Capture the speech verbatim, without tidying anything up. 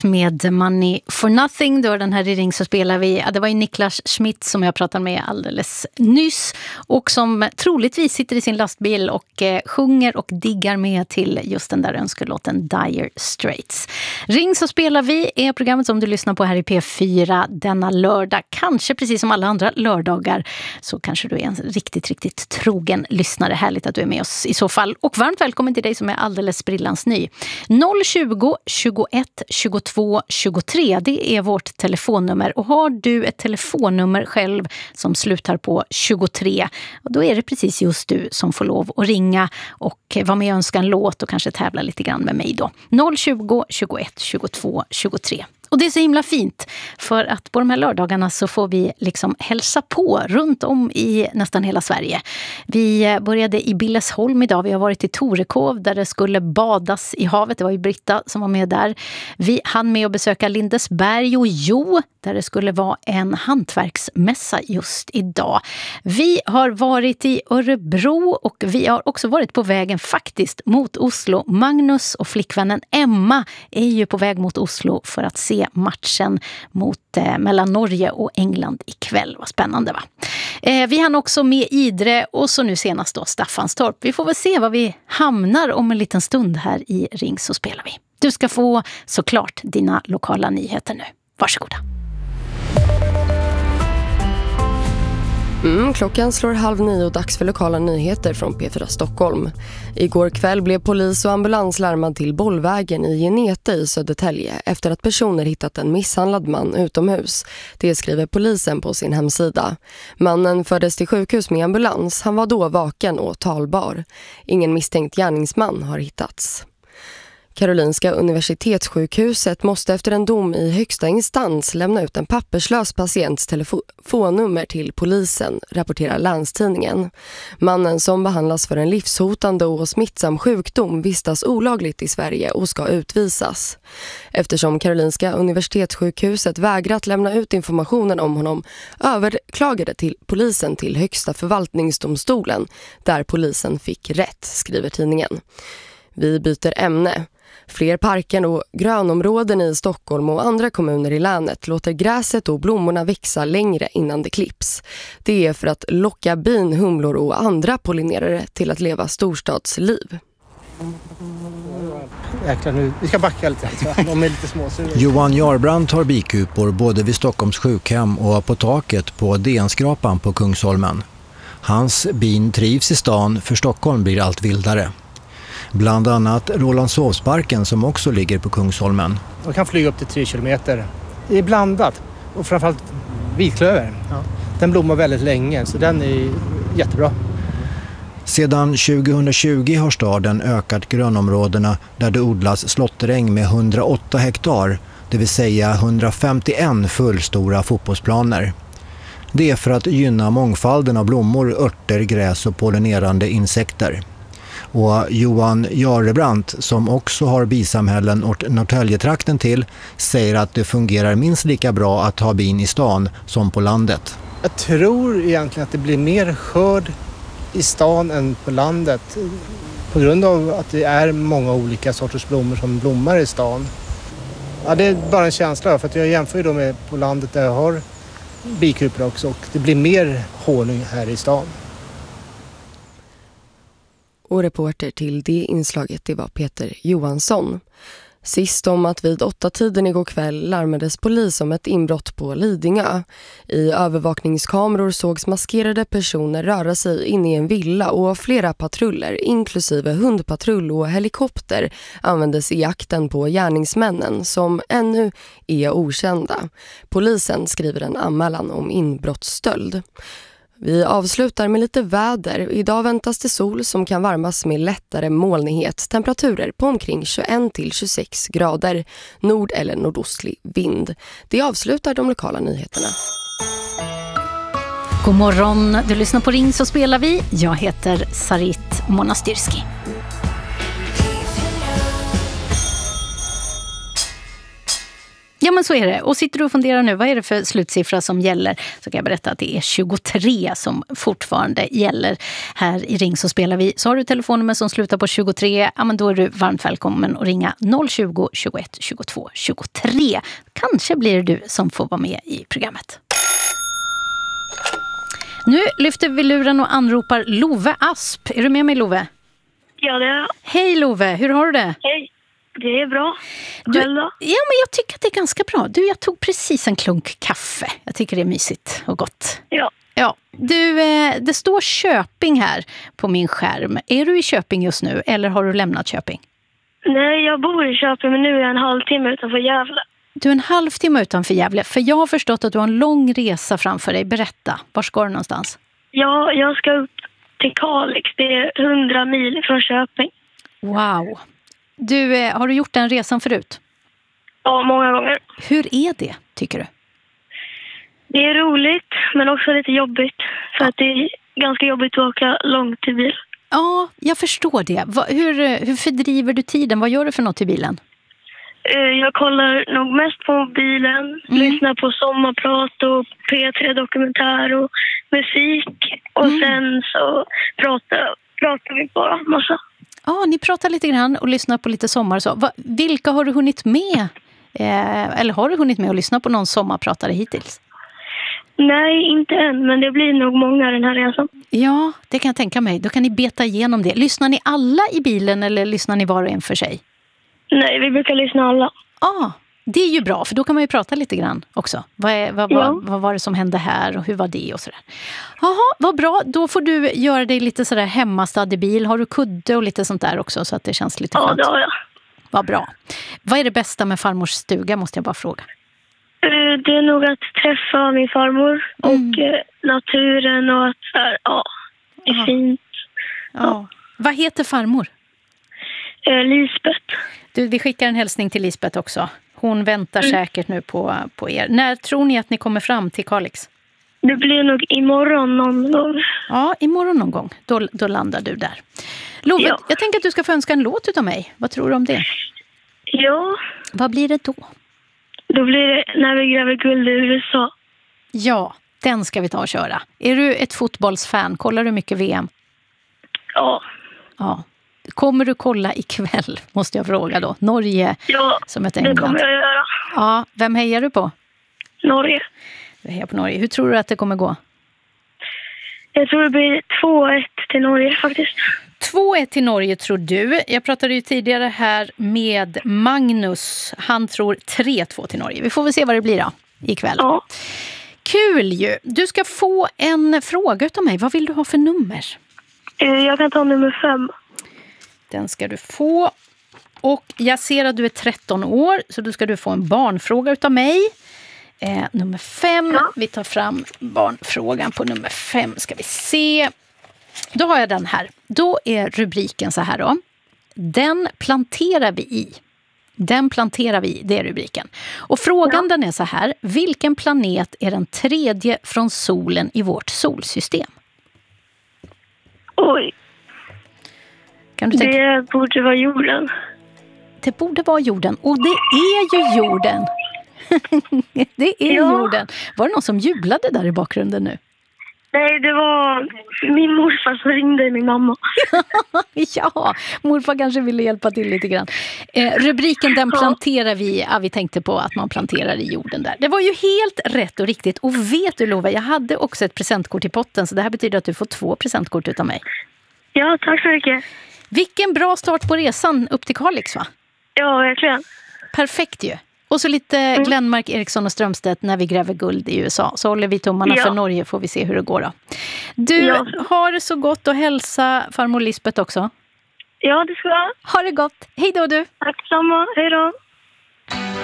Med Money for Nothing, då den här i Ring så spelar vi. Ja, det var ju Niklas Schmidt som jag pratade med alldeles nyss och som troligtvis sitter i sin lastbil och eh, sjunger och diggar med till just den där önskelåten Dire Straits. Ring så spelar vi är programmet som du lyssnar på här i P fyra denna lördag. Kanske precis som alla andra lördagar så kanske du är en riktigt, riktigt trogen lyssnare. Härligt att du är med oss i så fall. Och varmt välkommen till dig som är alldeles sprillans ny. noll tjugo, tjugoett, tjugotvå tjugotre, det är vårt telefonnummer. Och har du ett telefonnummer själv som slutar på tjugotre, då är det precis just du som får lov att ringa och vara med och önska en låt och kanske tävla lite grann med mig då. noll tjugo, tjugoett, tjugotvå tjugotre. Och det är så himla fint för att på de här lördagarna så får vi liksom hälsa på runt om i nästan hela Sverige. Vi började i Billesholm idag, vi har varit i Torekov där det skulle badas i havet. Det var ju Britta som var med där. Vi hann med att besöka Lindesberg och Jo där det skulle vara en hantverksmässa just idag. Vi har varit i Örebro och vi har också varit på vägen faktiskt mot Oslo. Magnus och flickvännen Emma är ju på väg mot Oslo för att se matchen mot, eh, mellan Norge och England ikväll. Vad spännande, va? Eh, vi hann också med Idre och så nu senast då Staffanstorp. Vi får väl se vad vi hamnar om en liten stund här i Ring så spelar vi. Du ska få såklart dina lokala nyheter nu. Varsågoda. Mm, klockan slår halv nio och dags för lokala nyheter från P fyra Stockholm. Igår kväll blev polis och ambulans larmad till Bollvägen i Genete i Södertälje efter att personer hittat en misshandlad man utomhus. Det skriver polisen på sin hemsida. Mannen fördes till sjukhus med ambulans. Han var då vaken och talbar. Ingen misstänkt gärningsman har hittats. Karolinska universitetssjukhuset måste efter en dom i högsta instans lämna ut en papperslös patients telefonnummer till polisen, rapporterar Länstidningen. Mannen som behandlas för en livshotande och smittsam sjukdom vistas olagligt i Sverige och ska utvisas. Eftersom Karolinska universitetssjukhuset vägrat lämna ut informationen om honom överklagade till polisen till högsta förvaltningsdomstolen där polisen fick rätt, skriver tidningen. Vi byter ämne. Fler parker och grönområden i Stockholm och andra kommuner i länet låter gräset och blommorna växa längre innan det klipps. Det är för att locka bin, humlor och andra pollinerare till att leva storstadsliv. Jäklar, nu. Vi ska backa lite. De är lite små. Så... Johan Jarbrandt har bikupor både vid Stockholms sjukhem och på taket på D N-skrapan på Kungsholmen. Hans bin trivs i stan, för Stockholm blir allt vildare. Bland annat Rålambshovsparken som också ligger på Kungsholmen. De kan flyga upp till tre kilometer. Det är blandat och framförallt vitklöver. Ja. Den blommar väldigt länge så den är jättebra. Sedan tjugohundratjugo har staden ökat grönområdena där det odlas slåtteräng med hundraåtta hektar, det vill säga hundrafemtioen fullstora fotbollsplaner. Det är för att gynna mångfalden av blommor, örter, gräs och pollinerande insekter. Och Johan Jarbrandt, som också har bisamhällen och Norrtäljetrakten till, säger att det fungerar minst lika bra att ha bin i stan som på landet. Jag tror egentligen att det blir mer skörd i stan än på landet på grund av att det är många olika sorters blommor som blommar i stan. Ja, det är bara en känsla, för att jag jämför ju då med på landet där jag har bikupor också och det blir mer honung här i stan. Och reporter till det inslaget, det var Peter Johansson. Sist om att vid åtta tiden igår kväll larmades polis om ett inbrott på Lidingö. I övervakningskameror sågs maskerade personer röra sig in i en villa och flera patruller, inklusive hundpatrull och helikopter, användes i jakten på gärningsmännen som ännu är okända. Polisen skriver en anmälan om inbrottsstöld. Vi avslutar med lite väder. Idag väntas det sol som kan varmas med lättare molnighet. Temperaturer på omkring tjugoett till tjugosex grader. Nord- eller nordostlig vind. Det avslutar de lokala nyheterna. God morgon, du lyssnar på Ring så spelar vi. Jag heter Sarit Monastyrski. Ja, men så är det. Och sitter du och funderar nu, vad är det för slutsiffra som gäller? Så kan jag berätta att det är tjugotre som fortfarande gäller. Här i Ring så spelar vi. Så har du telefonnummer som slutar på tjugotre, ja men då är du varmt välkommen att ringa noll tjugo, tjugoett, tjugotvå, tjugotre. Kanske blir det du som får vara med i programmet. Nu lyfter vi luren och anropar Love Asp. Är du med mig, Love? Ja, det är jag. Hej Love, hur har du det? Hej, det är bra. Du, Själv då? ja, men jag tycker att det är ganska bra. Du, jag tog precis en klunk kaffe. Jag tycker det är mysigt och gott. Ja. Ja, du, eh, det står Köping här på min skärm. Är du i Köping just nu eller har du lämnat Köping? Nej, jag bor i Köping men nu är jag en halvtimme utanför Gävle. Du är en halvtimme utanför Gävle. För jag har förstått att du har en lång resa framför dig. Berätta, var ska du någonstans? Ja, jag ska upp till Kalix. Det är hundra mil från Köping. Wow. Du, eh, har du gjort den resan förut? Ja, många gånger. Hur är det, tycker du? Det är roligt men också lite jobbigt. För att det är ganska jobbigt att åka långt i bil. Ja, jag förstår det. Va, hur, hur fördriver du tiden? Vad gör du för något i bilen? Jag kollar nog mest på mobilen, mm. lyssnar på sommarprat och P tre Dokumentär och musik. Och mm. sen så pratar, pratar vi bara massa. Ja, ni pratar lite grann och lyssnar på lite sommar. Så. Va, vilka har du hunnit med? Eh, eller har du hunnit med att lyssna på någon sommarpratare hittills? Nej, inte än, men det blir nog många den här resan. Ja, det kan jag tänka mig. Då kan ni beta igenom det. Lyssnar ni alla i bilen eller lyssnar ni var och en för sig? Nej, vi brukar lyssna alla. Ja, ah, det är ju bra, för då kan man ju prata lite grann också. Vad, är, vad, ja. vad, vad var det som hände här och hur var det och sådär. Jaha, vad bra. Då får du göra dig lite sådär hemmastad i bil. Har du kudde och lite sånt där också så att det känns lite ja, skönt? Ja, det har jag. Vad bra. Vad är det bästa med farmors stuga, måste jag bara fråga? Det är nog att träffa min farmor och mm. naturen och att här, ja, det är Aha. fint. Ja. Ja. Vad heter farmor? Eh, Lisbeth. Du, vi skickar en hälsning till Lisbeth också. Hon väntar mm. säkert nu på, på er. När tror ni att ni kommer fram till Kalix? Det blir nog imorgon någon gång. Ja, imorgon någon gång. Då, då landar du där. Love, ja. jag tänker att du ska få önska en låt utav mig. Vad tror du om det? Ja. Vad blir det då? Då blir det När vi gräver guld i U S A. Ja, den ska vi ta och köra. Är du ett fotbollsfan? Kollar du mycket V M? Ja. Ja. Kommer du kolla ikväll, måste jag fråga då? Norge ja, som ett England. Ja, det kommer jag göra. Ja, vem hejar du på? Norge. Du hejar på Norge. Hur tror du att det kommer gå? Jag tror det blir två ett till Norge faktiskt. två ett till Norge tror du. Jag pratade ju tidigare här med Magnus. Han tror tre två till Norge. Vi får väl se vad det blir då ikväll. Ja. Kul ju. Du ska få en fråga utav mig. Vad vill du ha för nummer? Jag kan ta nummer fem. Den ska du få. Och jag ser att du är tretton år. Så då ska du få en barnfråga utav mig. Eh, nummer fem. Ja. Vi tar fram barnfrågan på nummer fem. Ska vi se. Då har jag den här. Då är rubriken så här då. Den planterar vi i. Den planterar vi i, det är rubriken. Och frågan ja. den är så här. Vilken planet är den tredje från solen i vårt solsystem? Oj. Kan du tänka? Det borde vara jorden. Det borde vara jorden. Och det är ju jorden. Det är ja. jorden. Var det någon som jublade där i bakgrunden nu? Nej, det var min morfar som ringde min mamma. Ja, morfar kanske ville hjälpa till lite grann. Eh, rubriken den planterar vi. Ja, vi tänkte på att man planterar i jorden där. Det var ju helt rätt och riktigt. Och vet du Lova, jag hade också ett presentkort i potten. Så det här betyder att du får två presentkort utav mig. Ja, tack så mycket. Vilken bra start på resan upp till Kalix, va? Ja, verkligen. Perfekt ju. Och så lite mm. Glenmark, Eriksson och Strömstedt när vi gräver guld i U S A. Så håller vi tummarna ja. för Norge, får vi se hur det går då. Du, ja. har det så gott och hälsa farmor Lisbeth också. Ja, det ska jag. Ha det gott. Hej då du. Tack samma. Hej då.